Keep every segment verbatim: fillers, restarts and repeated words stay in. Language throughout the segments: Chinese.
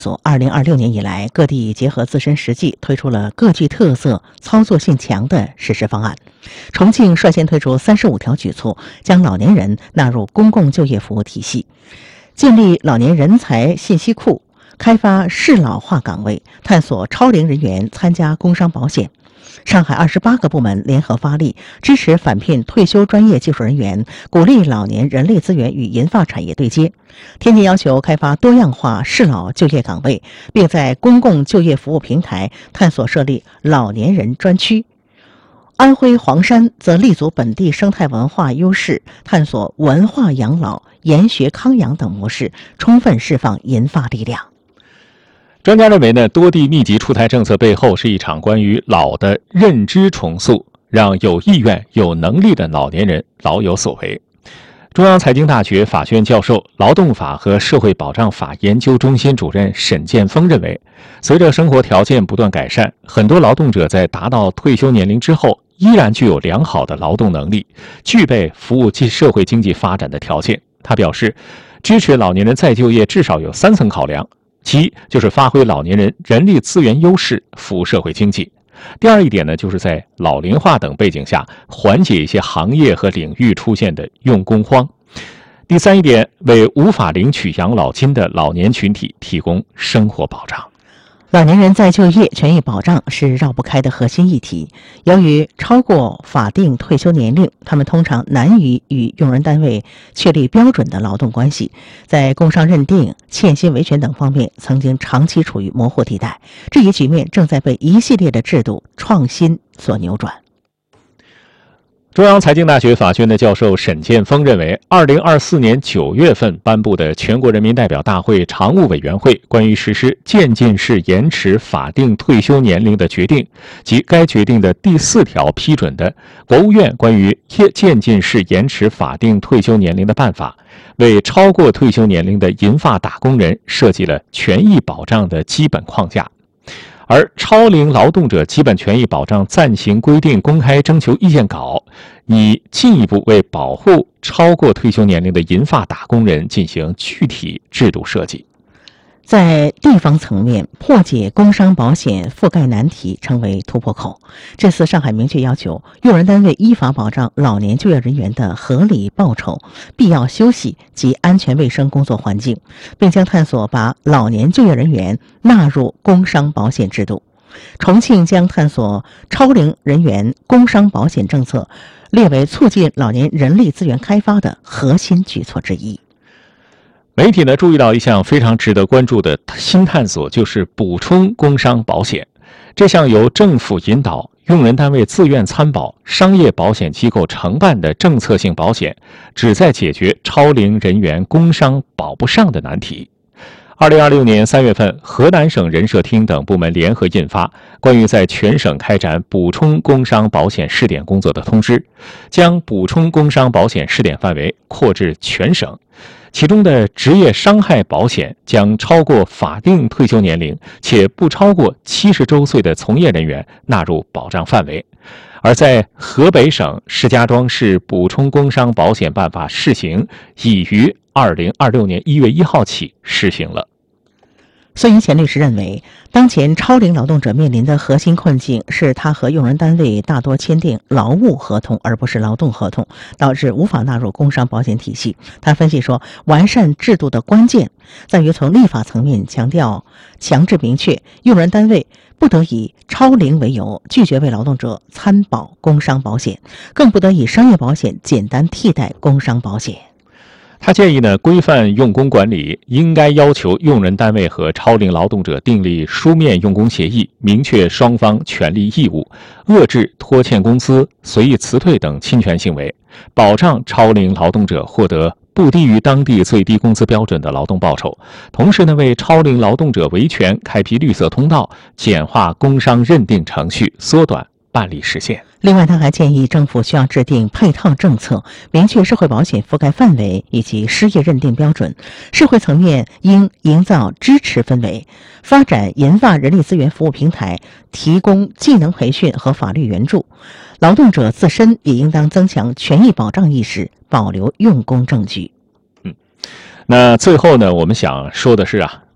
从二零二六年以来，各地结合自身实际，推出了各具特色、操作性强的实施方案。重庆率先推出三十五条举措，将老年人纳入公共就业服务体系，建立老年人才信息库，开发适老化岗位，探索超龄人员参加工伤保险。上海二十八个部门联合发力，支持返聘退休专业技术人员，鼓励老年人力资源与银发产业对接。天津要求开发多样化适老就业岗位，并在公共就业服务平台探索设立老年人专区。安徽黄山则立足本地生态文化优势，探索文化养老、研学康养等模式，充分释放银发力量。 专家认为呢，多地密集出台政策背后是一场关于老的认知重塑，让有意愿、有能力的老年人老有所为。中央财经大学法学院教授、劳动法和社会保障法研究中心主任沈建峰认为，随着生活条件不断改善，很多劳动者在达到退休年龄之后，依然具有良好的劳动能力，具备服务社会经济发展的条件。他表示，支持老年人再就业至少有三层考量。其一就是发挥老年人人力资源优势，服务社会经济。第二一点呢，就是在老龄化等背景下，缓解一些行业和领域出现的用工荒。第三一点，为无法领取养老金的老年群体提供生活保障。 老年人再就业权益保障是绕不开的核心议题。由于超过法定退休年龄，他们通常难以与用人单位确立标准的劳动关系，在工伤认定、欠薪维权等方面曾经长期处于模糊地带。这一局面正在被一系列的制度创新所扭转。 中央财经大学法学院的教授沈建峰认为，二零二四年九月份颁布的全国人民代表大会常务委员会关于实施渐进式延迟法定退休年龄的决定及该决定的第四条批准的国务院关于渐进式延迟法定退休年龄的办法，为超过退休年龄的银发打工人设计了权益保障的基本框架。而超龄劳动者基本权益保障暂行规定公开征求意见稿，拟进一步为保护超过退休年龄的银发打工人进行具体制度设计。 在地方层面，破解工伤保险覆盖难题成为突破口。这次上海明确要求用人单位依法保障老年就业人员的合理报酬、必要休息及安全卫生工作环境，并将探索把老年就业人员纳入工伤保险制度。重庆将探索超龄人员工伤保险政策列为促进老年人力资源开发的核心举措之一。 媒体呢注意到一项非常值得关注的新探索，就是补充工伤保险。这项由政府引导、用人单位自愿参保、商业保险机构承办的政策性保险，旨在解决超龄人员工伤保不上的难题。二零二六年三月份，河南省人社厅等部门联合印发《关于在全省开展补充工伤保险试点工作的通知》，将补充工伤保险试点范围扩至全省。其中的职业伤害保险将超过法定退休年龄且不超过七十周岁的从业人员纳入保障范围。而在河北省石家庄市补充工伤保险办法试行已于二零二六年一月一号起实行了。 孙云前律师认为，当前超龄劳动者面临的核心困境是他和用人单位大多签订劳务合同而不是劳动合同，导致无法纳入工伤保险体系。他分析说，完善制度的关键在于从立法层面强调强制明确，用人单位不得以超龄为由拒绝为劳动者参保工伤保险，更不得以商业保险简单替代工伤保险。 他建议呢，规范用工管理，应该要求用人单位和超龄劳动者订立书面用工协议，明确双方权利义务，遏制拖欠工资、随意辞退等侵权行为，保障超龄劳动者获得不低于当地最低工资标准的劳动报酬，同时呢，为超龄劳动者维权开辟绿色通道，简化工伤认定程序，缩短办理时限。 另外，他还建议政府需要制定配套政策，明确社会保险覆盖范围以及失业认定标准。社会层面应营造支持氛围，发展银发人力资源服务平台，提供技能培训和法律援助。劳动者自身也应当增强权益保障意识，保留用工证据。 嗯，那最后呢，我们想说的是啊，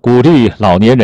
鼓励老年人